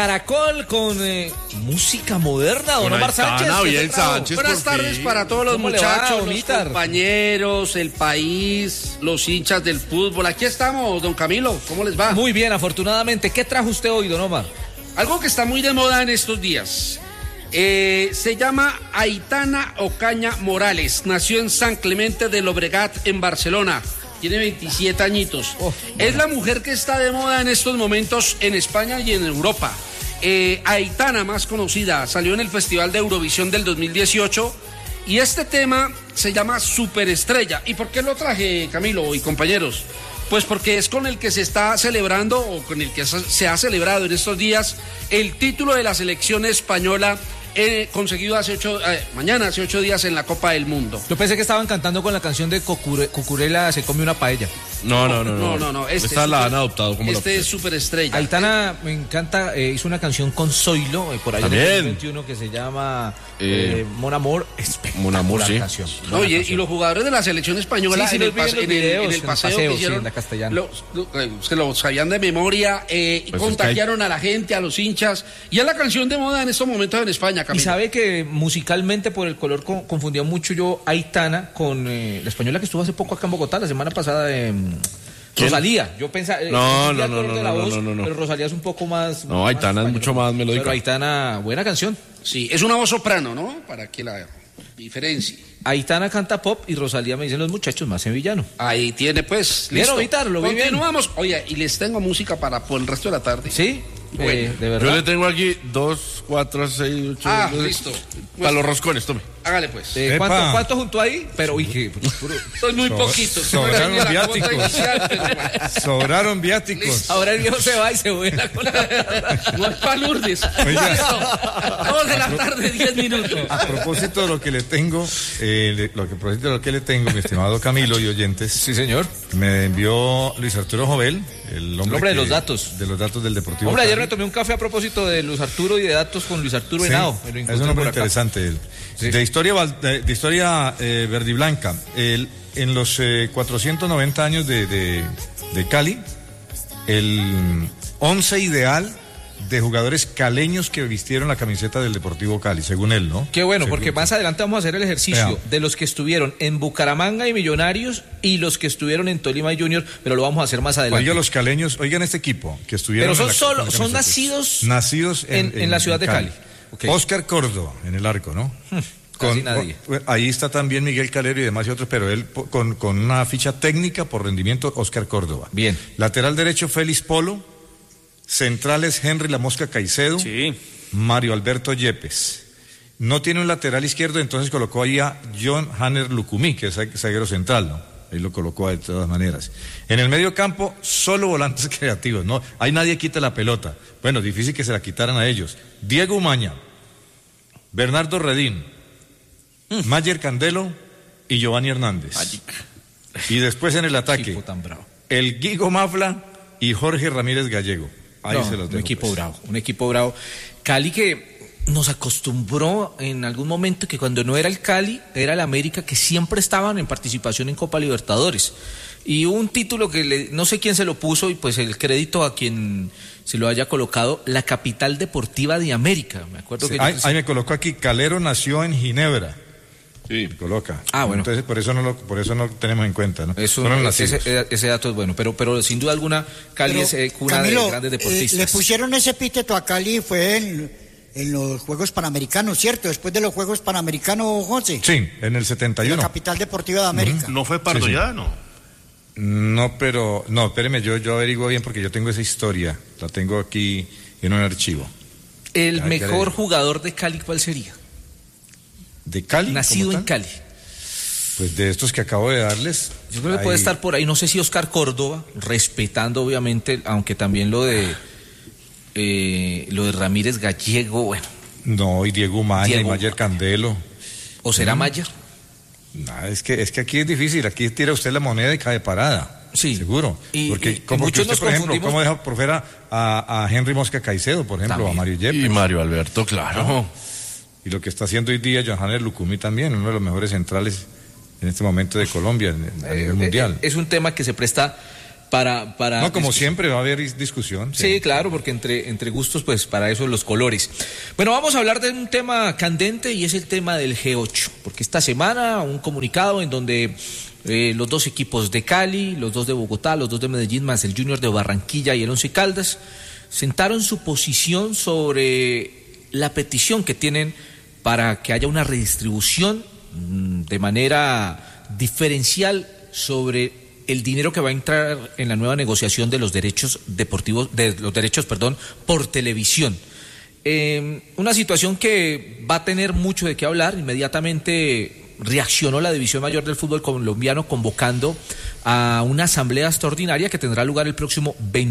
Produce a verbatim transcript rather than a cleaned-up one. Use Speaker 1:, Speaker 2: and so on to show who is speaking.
Speaker 1: Caracol con eh, música moderna, don Omar Sánchez.
Speaker 2: Bien, Sánchez.
Speaker 3: Buenas tardes para todos los muchachos, los compañeros, el país, los hinchas del fútbol. Aquí estamos, don Camilo, ¿cómo les va?
Speaker 1: Muy bien, afortunadamente. ¿Qué trajo usted hoy, don Omar?
Speaker 3: Algo que está muy de moda en estos días. Eh, se llama Aitana Ocaña Morales. Nació en San Clemente de Llobregat, en Barcelona. Tiene veintisiete añitos. Oh, es la mujer que está de moda en estos momentos en España y en Europa. Eh, Aitana, más conocida, salió en el Festival de Eurovisión del dos mil dieciocho y este tema se llama Superestrella. ¿Y por qué lo traje, Camilo y compañeros? Pues porque es con el que se está celebrando o con el que se ha celebrado en estos días el título de la selección española eh, conseguido hace ocho, eh, mañana, hace ocho días en la Copa del Mundo.
Speaker 1: Yo pensé que estaban cantando con la canción de Cocure, Cucurella se come una paella.
Speaker 2: No, no, no, no.
Speaker 3: No, no, no. Este
Speaker 2: Esta
Speaker 3: es
Speaker 2: la
Speaker 3: super,
Speaker 2: han adoptado como
Speaker 3: Este
Speaker 2: la...
Speaker 3: es Superestrella.
Speaker 1: Aitana, me encanta, eh, hizo una canción con Zoilo, eh, por ahí en el dos mil veintiuno, que se llama eh, eh, Mon Amour. Espectacular
Speaker 2: Mon Amour, sí.
Speaker 1: canción.
Speaker 3: No, y, y los jugadores de la selección española
Speaker 1: sí, sí,
Speaker 3: en, el
Speaker 1: pas,
Speaker 3: en, el,
Speaker 1: videos,
Speaker 3: en el paseo,
Speaker 1: en el paseo
Speaker 3: que hicieron,
Speaker 1: sí, en la castellana.
Speaker 3: Los, los, se lo sabían de memoria, eh, pues contagiaron es que hay... a la gente, a los hinchas, y es la canción de moda en estos momentos en España, Camilo.
Speaker 1: Y sabe que musicalmente, por el color, con, confundía mucho yo Aitana con eh, la española que estuvo hace poco acá en Bogotá, la semana pasada de... Eh, Rosalía, yo pensaba, eh,
Speaker 2: no, no, no, no,
Speaker 1: de la voz,
Speaker 2: no, no, no,
Speaker 1: pero Rosalía es un poco más.
Speaker 2: No, Aitana es mucho más melódica.
Speaker 1: Pero Aitana, buena canción.
Speaker 3: Sí, es una voz soprano, ¿no? Para que la diferencie.
Speaker 1: Aitana canta pop y Rosalía, me dicen los muchachos, más sevillano.
Speaker 3: Ahí tiene, pues.
Speaker 1: Listo. Evitar, lo vi bien.
Speaker 3: Continuamos. Oye, y les tengo música para por el resto de la tarde.
Speaker 1: Sí. Bueno, eh, de verdad.
Speaker 2: Yo le tengo aquí dos, cuatro, seis, ocho.
Speaker 3: Ah,
Speaker 2: dos,
Speaker 3: listo.
Speaker 2: Para los roscones, tome.
Speaker 3: Hágale pues.
Speaker 1: Eh, ¿cuánto, ¿Cuánto junto ahí? Pero, uy, que.
Speaker 3: Soy muy so, poquito.
Speaker 4: Sobraron viáticos. Inicial, pero, bueno. Sobraron viáticos.
Speaker 3: Listo.
Speaker 1: Ahora el viejo se va y se vuela con la.
Speaker 3: No es pa' Lourdes. Dos de la tarde, diez minutos.
Speaker 4: A propósito de lo que le tengo, eh, lo que, a propósito de lo que le tengo, mi estimado Camilo y oyentes.
Speaker 1: Sí, señor.
Speaker 4: Me envió Luis Arturo Jovel, el hombre,
Speaker 1: hombre
Speaker 4: que,
Speaker 1: de los datos.
Speaker 4: De los datos del Deportivo.
Speaker 1: Hombre,
Speaker 4: Cali.
Speaker 1: ayer me tomé un café a propósito de Luis Arturo y de datos con Luis Arturo
Speaker 4: sí,
Speaker 1: Henao.
Speaker 4: Es un hombre interesante él. Sí. De historia, de, de historia eh, verdiblanca. El, en los eh, cuatrocientos noventa años de, de, de Cali, el once ideal de jugadores caleños que vistieron la camiseta del Deportivo Cali, según él, ¿no?
Speaker 1: Qué bueno,
Speaker 4: según
Speaker 1: porque más adelante vamos a hacer el ejercicio Veamos. de los que estuvieron en Bucaramanga y Millonarios y los que estuvieron en Tolima y Junior, pero lo vamos a hacer más adelante.
Speaker 4: Oigan los caleños, oigan este equipo que estuvieron.
Speaker 1: Pero son
Speaker 4: en la,
Speaker 1: solo,
Speaker 4: en la
Speaker 1: son nacidos,
Speaker 4: nacidos en,
Speaker 1: en, en, en la ciudad en de Cali. Cali.
Speaker 4: Okay. Oscar Córdoba en el arco, ¿no?
Speaker 1: Hmm. Con, nadie.
Speaker 4: Con, ahí está también Miguel Calero y demás y otros, pero él con, con una ficha técnica por rendimiento, Oscar Córdoba.
Speaker 1: Bien.
Speaker 4: Lateral derecho, Félix Polo. Centrales, Henry La Mosca Caicedo.
Speaker 2: Sí.
Speaker 4: Mario Alberto Yepes. No tiene un lateral izquierdo, entonces colocó ahí a John Hanner Lucumí, que es zaguero central, ¿no? Ahí lo colocó de todas maneras. En el medio campo, solo volantes creativos, ¿no? Ahí nadie quita la pelota. Bueno, difícil que se la quitaran a ellos. Diego Umaña, Bernardo Redín, mm. Mayer Candelo y Giovanni Hernández. Magic. Y después en el ataque,
Speaker 1: tan bravo.
Speaker 4: el Guigo Mafla y Jorge Ramírez Gallego. Ahí
Speaker 1: no,
Speaker 4: se los dejo,
Speaker 1: un equipo
Speaker 4: pues.
Speaker 1: bravo, un equipo bravo. Cali que nos acostumbró en algún momento que cuando no era el Cali, era el América, que siempre estaban en participación en Copa Libertadores. Y un título que le, no sé quién se lo puso y pues el crédito a quien se lo haya colocado, la capital deportiva de América. Me acuerdo
Speaker 4: sí,
Speaker 1: que
Speaker 4: ahí,
Speaker 1: yo...
Speaker 4: ahí me colocó aquí, Calero nació en Ginebra. Sí, me coloca.
Speaker 1: Ah, bueno.
Speaker 4: Entonces por eso no lo, por eso no tenemos en cuenta, ¿no?
Speaker 1: Eso, no ese, ese dato es bueno, pero, pero sin duda alguna Cali pero, es eh, cuna Camilo, de grandes deportistas.
Speaker 5: Eh, le pusieron ese epíteto a Cali fue en, en los Juegos Panamericanos, ¿cierto? Después de los Juegos Panamericanos, José.
Speaker 4: Sí, en el setenta y uno.
Speaker 5: La capital deportiva de América.
Speaker 2: Uh-huh. ¿No fue Pardo sí, sí. ya, no?
Speaker 4: No, pero, no, espéreme, yo, yo averiguo bien porque yo tengo esa historia, la tengo aquí en un archivo.
Speaker 1: El
Speaker 4: ya,
Speaker 1: mejor ya jugador de Cali, ¿cuál sería?
Speaker 4: ¿De Cali?
Speaker 1: Nacido en Cali.
Speaker 4: Pues de estos que acabo de darles.
Speaker 1: Yo creo que ahí... puede estar por ahí, no sé si Oscar Córdoba, respetando obviamente, aunque también lo de eh, lo de Ramírez Gallego, bueno.
Speaker 4: No, y Diego Umaña Diego... y Mayer Candelo.
Speaker 1: ¿O será
Speaker 4: ¿Mm?
Speaker 1: Mayer?
Speaker 4: No, es que, es que aquí es difícil, aquí tira usted la moneda y cae parada.
Speaker 5: Sí.
Speaker 4: Seguro.
Speaker 5: Y,
Speaker 4: porque
Speaker 5: y,
Speaker 4: como
Speaker 5: muchos
Speaker 4: que usted, por ejemplo, ¿cómo deja por fuera a, a Henry Mosca Caicedo, por ejemplo,
Speaker 1: también.
Speaker 4: a Mario Yepes?
Speaker 2: Y Mario Alberto, claro.
Speaker 4: Ajá. Y lo que está haciendo hoy día Johanner Lucumí también, uno de los mejores centrales en este momento de Colombia, a nivel
Speaker 1: eh,
Speaker 4: mundial.
Speaker 1: Eh, es un tema que se presta para, para
Speaker 4: No, como
Speaker 1: discusión.
Speaker 4: siempre va a haber discusión.
Speaker 1: Sí, sí, claro, porque entre, entre gustos, pues para eso los colores. Bueno, vamos a hablar de un tema candente y es el tema del G ocho, porque esta semana un comunicado en donde eh, los dos equipos de Cali, los dos de Bogotá, los dos de Medellín, más el Junior de Barranquilla y el Once Caldas, sentaron su posición sobre la petición que tienen para que haya una redistribución mmm, de manera diferencial sobre el dinero que va a entrar en la nueva negociación de los derechos deportivos, de los derechos, perdón, por televisión. Eh, una situación que va a tener mucho de qué hablar. Inmediatamente reaccionó la División Mayor del Fútbol Colombiano convocando a una asamblea extraordinaria que tendrá lugar el próximo veinte